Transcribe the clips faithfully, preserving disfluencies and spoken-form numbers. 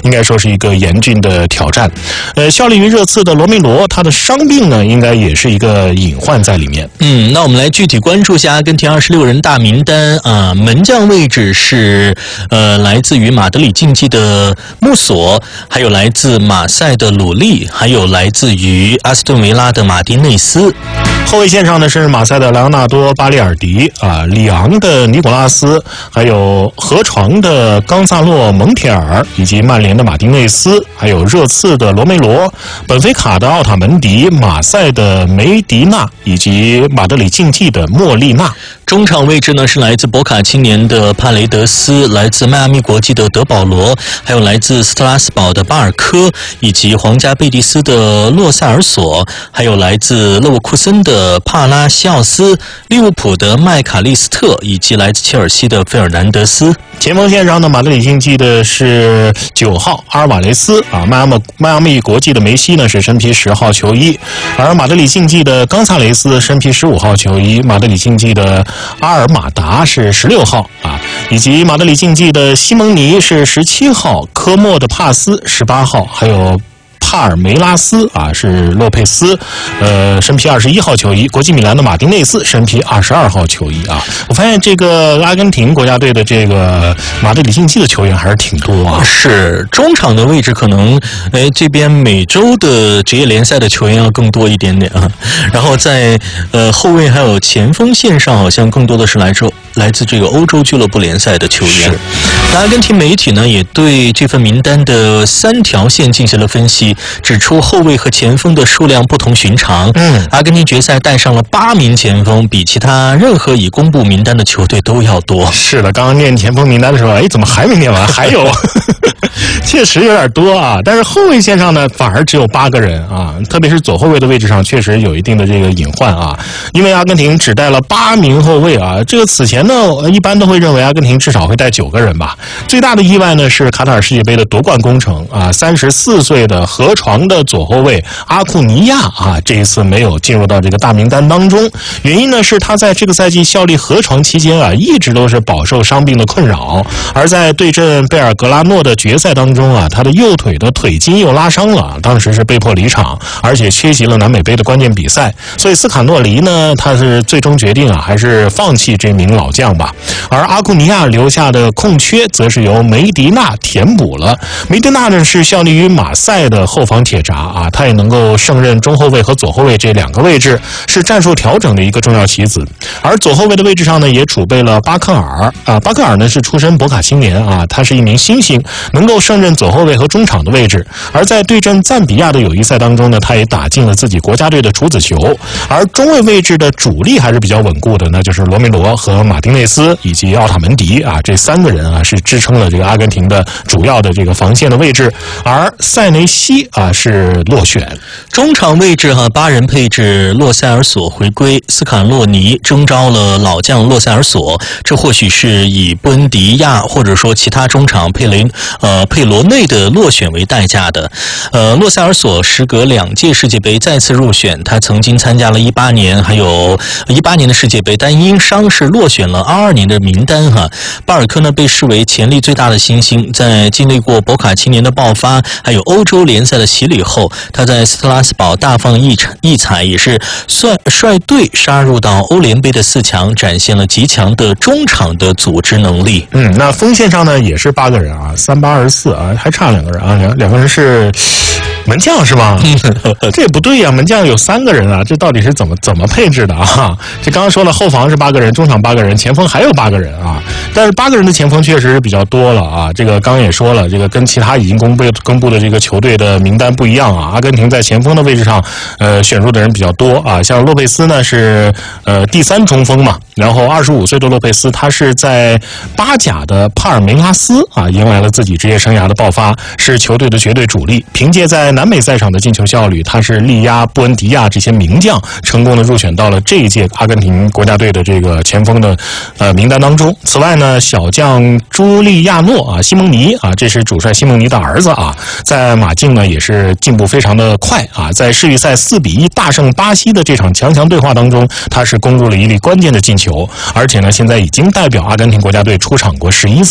应该说是一个严峻的挑战。呃，效力于热刺的罗梅罗，他的伤病呢，应该也是一个隐患在里面。 嗯，那我们来具体关注一下阿根廷二十六人大名单啊，门将位置是呃来自于马德里竞技的穆索，还有来自马赛的鲁利，还有来自于阿斯顿维拉的马丁内斯。 后卫线上呢是马赛的莱昂纳多·巴利尔迪啊，里昂的尼古拉斯，还有河床的冈萨洛·蒙铁尔，以及曼联的马丁内斯，还有热刺的罗梅罗，本菲卡的奥塔门迪，马赛的梅迪纳，以及马德里竞技的莫利纳。 中场位置呢是来自博卡青年的帕雷德斯，来自迈阿密国际的德保罗，还有来自斯特拉斯堡的巴尔科，以及皇家贝蒂斯的洛塞尔索，还有来自勒沃库森的帕拉西奥斯，利物浦的麦卡利斯特，以及来自切尔西的费尔南德斯。 前锋线上呢，马德里竞技的是九号阿尔瓦雷斯啊，迈阿密迈阿密国际的梅西呢是身披十号球衣，而马德里竞技的冈萨雷斯身披十五号球衣，马德里竞技的阿尔马达是十六号啊，以及马德里竞技的西蒙尼是十七号，科莫的帕斯十八号，还有帕尔梅拉斯啊是洛佩斯，呃，身披二十一号球衣。国际米兰的马丁内斯身披二十二号球衣啊。我发现这个阿根廷国家队的这个马德里竞技的球员还是挺多啊。 是中场的位置可能，哎，这边美洲的职业联赛的球员要更多一点点啊。然后在呃后卫还有前锋线上，好像更多的是来自来自这个欧洲俱乐部联赛的球员。那阿根廷媒体呢也对这份名单的三条线进行了分析。指出后卫和前锋的数量不同寻常。嗯，阿根廷决赛带上了八名前锋，比其他任何已公布名单的球队都要多。 是的，刚刚念前锋名单的时候，哎，怎么还没念完？还有，确实有点多啊。但是后卫线上呢，反而只有八个人啊，特别是左后卫的位置上，确实有一定的这个隐患啊。因为阿根廷只带了八名后卫啊，这个此前呢，一般都会认为阿根廷至少会带九个人吧。最大的意外呢是卡塔尔世界杯的夺冠功臣啊，三十四岁的河床的左后卫阿库尼亚啊，这一次没有进入到这个大名单当中。原因呢是他在这个赛季效力河床期间啊，一直都是饱受伤病的困扰。而在对阵贝尔格拉诺的决赛当中啊，他的右腿的腿筋又拉伤了，当时是被迫离场，而且缺席了南美杯的关键比赛。所以斯卡诺里呢，他是最终决定啊，还是放弃这名老将吧。而阿库尼亚留下的空缺，则是由梅迪纳填补了。梅迪纳呢是效力于马赛的后防铁闸啊，他也能够胜任中后卫和左后卫这两个位置，是战术调整的一个重要棋子。而左后卫的位置上呢，也储备了巴克尔啊，巴克尔呢是出身博卡青年啊，他是一名新星，能够胜任左后卫和中场的位置。而在对阵赞比亚的友谊赛当中呢，他也打进了自己国家队的处子球。而中卫位置的主力还是比较稳固的，那就是罗梅罗和马丁内斯以及奥塔门迪啊，这三个人啊是支撑了这个阿根廷的主要的这个防线的位置。而塞内西啊是落选。 中场位置哈，八人配置，洛塞尔索回归，斯卡洛尼征召了老将洛塞尔索，这或许是以布恩迪亚或者说其他中场佩雷呃佩罗内的落选为代价的。呃，洛塞尔索时隔两届世界杯再次入选，他曾经参加了一八年还有一八年的世界杯，但因伤势落选了二二年的名单哈。巴尔科呢被视为潜力最大的新星，在经历过博卡青年的爆发，还有欧洲联赛的洗礼后，他在斯特拉斯堡大放异异彩，也是率率队杀入到欧联杯的四强，展现了极强的中场的组织能力。 嗯，那锋线上呢也是八个人啊，三八二十四啊，还差两个人啊，两两个人是门将是吧？这也不对呀、啊，门将有三个人啊，这到底是怎么怎么配置的啊？这刚刚说了，后防是八个人，中场八个人，前锋还有八个人啊。但是八个人的前锋确实是比较多了啊。这个刚刚也说了，这个跟其他已经公布公布的这个球队的名单不一样啊。阿根廷在前锋的位置上，呃，选入的人比较多啊。像洛佩斯呢是呃第三中锋嘛，然后二十五岁的洛佩斯，他是在巴甲的帕尔梅拉斯啊迎来了自己职业生涯的爆发，是球队的绝对主力。凭借在南美赛场的进球效率，他是力压布恩迪亚这些名将，成功的入选到了这一届阿根廷国家队的这个前锋的呃名单当中。此外呢，小将朱利亚诺啊，西蒙尼啊，这是主帅西蒙尼的儿子啊，在马竞呢也是进步非常的快啊，在世预赛四比一大胜巴西的这场强强对话当中，他是攻入了一粒关键的进球，而且呢，现在已经代表阿根廷国家队出场过十一次了。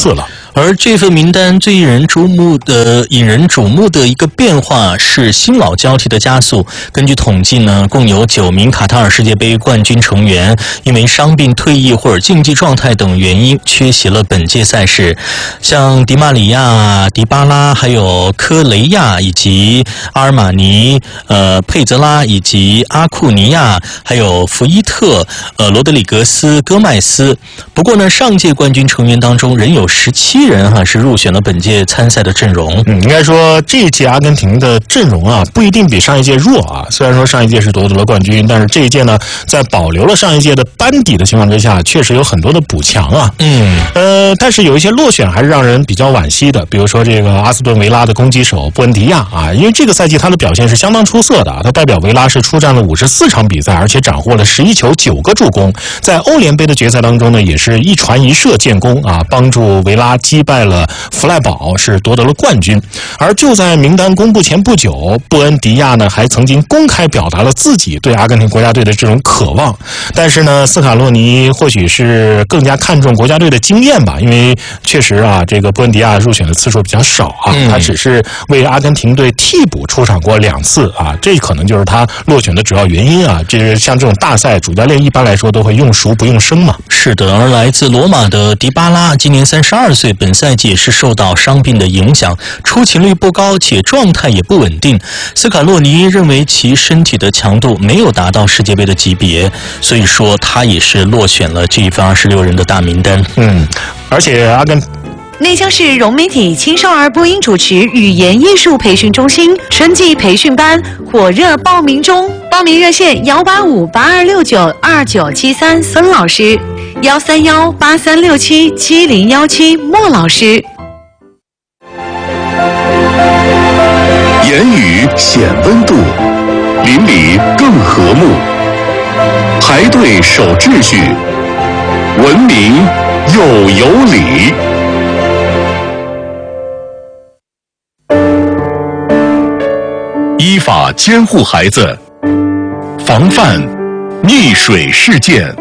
而这份名单最引人瞩目的、引人瞩目的一个变化是新老交替的加速。根据统计呢，共有九名卡塔尔世界杯冠军成员因为伤病、退役或者竞技状态等原因缺席了本届赛事。像迪马里亚、迪巴拉、还有科雷亚以及阿尔马尼、呃佩泽拉以及阿库尼亚，还有福伊特、呃罗德里格斯、戈麦斯。不过呢，上届冠军成员当中仍有十七人哈是入选了本届参赛的阵容。 嗯，应该说这一届阿根廷的阵容啊不一定比上一届弱啊。虽然说上一届是夺得了冠军，但是这一届呢，在保留了上一届的班底的情况之下，确实有很多的补强啊。 嗯， 呃，但是有一些落选还是让人比较惋惜的，比如说这个阿斯顿维拉的攻击手布恩迪亚啊，因为这个赛季他的表现是相当出色的，他代表维拉是出战了五十四场比赛，而且斩获了十一球九个助攻，在欧联杯的决赛当中呢，也是一传一射建功啊，帮助维拉击败了弗赖堡，是夺得了冠军。而就在名单公布前不久，布恩迪亚呢还曾经公开表达了自己对阿根廷国家队的这种渴望，但是呢，斯卡洛尼或许是更加看重国家队的经验吧，因为确实啊，这个布恩迪亚入选的次数比较少啊，他只是为阿根廷队替补出场过两次啊，这可能就是他落选的主要原因啊。这像这种大赛，主教练一般来说都会用熟不用生嘛。 是的，而来自罗马的迪巴拉今年三十二岁，本赛季也是受到伤病的影响，出勤率不高，且状态也不稳定。斯卡洛尼认为其身体的强度没有达到世界杯的级别，所以说他也是落选了这一份二十六人的大名单。 嗯，而且阿根。 内江市融媒体青少儿播音主持语言艺术培训中心春季培训班火热报名中，报名热线幺八五八二六九二九七三孙老师，幺三幺八三六七七零幺七莫老师。 言语显温度，邻里更和睦，排队守秩序，文明又有礼。依法监护孩子，防范溺水事件。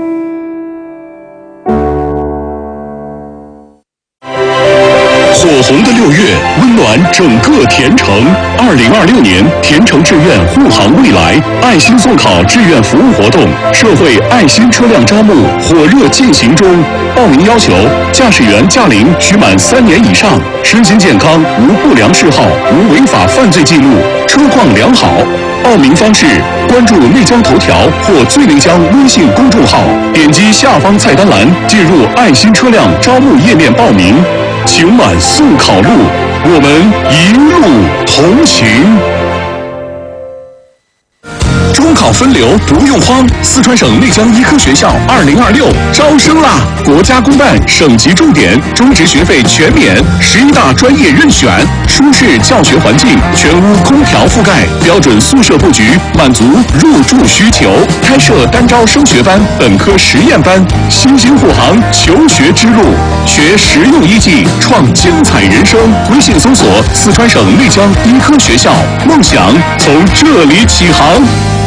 火红的六月，温暖整个田城。二零二六年田城志愿护航未来爱心送考志愿服务活动，社会爱心车辆招募火热进行中。报名要求：驾驶员驾龄需满三年以上，身心健康，无不良嗜好，无违法犯罪记录，车况良好。报名方式：关注内江头条或最内江微信公众号，点击下方菜单栏进入爱心车辆招募页面报名。请满送考路，我们一路同行。中考分流不用慌，四川省内江医科学校二零二六招生啦！国家公办，省级重点，中职学费全免，十一大专业任选，舒适教学环境，全屋空调覆盖，标准宿舍布局，满足入住需求。开设单招升学班、本科实验班，新兴护航求学之路，学实用医技，创精彩人生。微信搜索四川省内江医科学校，梦想从这里起航。